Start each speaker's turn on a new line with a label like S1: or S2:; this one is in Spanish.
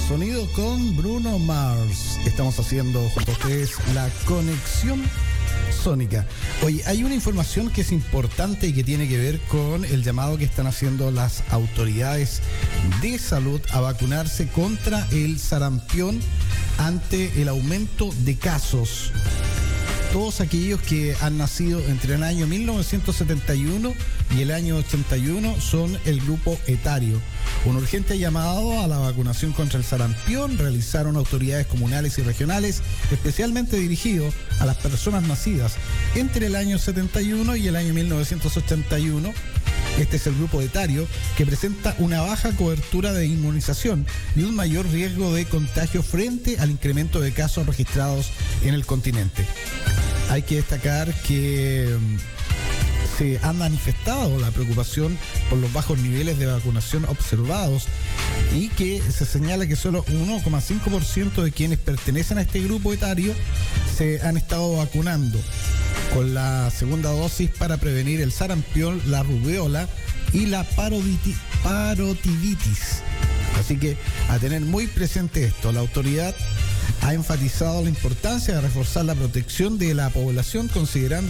S1: Sonido con Bruno Mars. Estamos haciendo junto a ustedes la conexión sónica. Oye, hay una información que es importante y que tiene que ver con el llamado que están haciendo las autoridades de salud a vacunarse contra el sarampión ante el aumento de casos. Todos aquellos que han nacido entre el año 1971 y el año 81 son el grupo etario. Un urgente llamado a la vacunación contra el sarampión realizaron autoridades comunales y regionales, especialmente dirigido a las personas nacidas entre el año 71 y el año 1981. Este es el grupo etario que presenta una baja cobertura de inmunización y un mayor riesgo de contagio frente al incremento de casos registrados en el continente. Hay que destacar que se ha manifestado la preocupación por los bajos niveles de vacunación observados y que se señala que solo 1,5% de quienes pertenecen a este grupo etario se han estado vacunando con la segunda dosis para prevenir el sarampión, la rubéola y la parotiditis. Así que a tener muy presente esto. La autoridad ha enfatizado la importancia de reforzar la protección de la población, considerando